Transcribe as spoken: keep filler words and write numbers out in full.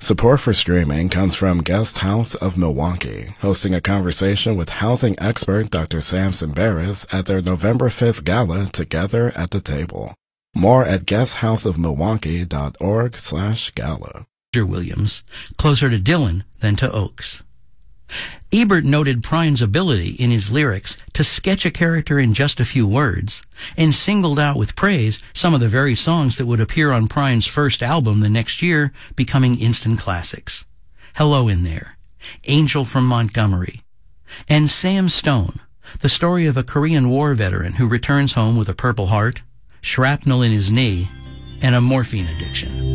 Support for streaming comes from Guest House of Milwaukee, hosting a conversation with housing expert Doctor Samson Barris at their November fifth gala, Together at the Table. More at guest house of milwaukee dot org slash gala. Williams, closer to Dylan than to Oakes. Ebert noted Prine's ability in his lyrics to sketch a character in just a few words, and singled out with praise some of the very songs that would appear on Prine's first album the next year, becoming instant classics. Hello in There, Angel from Montgomery, and Sam Stone, the story of a Korean War veteran who returns home with a Purple Heart, shrapnel in his knee, and a morphine addiction.